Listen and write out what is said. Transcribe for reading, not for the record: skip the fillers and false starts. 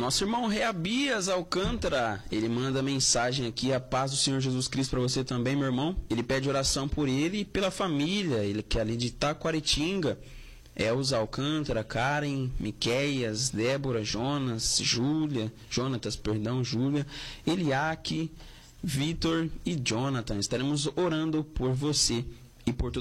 nosso irmão Reabias Alcântara, ele manda mensagem aqui, a paz do Senhor Jesus Cristo para você também, meu irmão. Ele pede oração por ele e pela família, ele que é ali de Taquaritinga. Elza Alcântara, Karen, Miqueias, Débora, Jonatas, Júlia, Eliaque, Vitor e Jonathan. Estaremos orando por você e por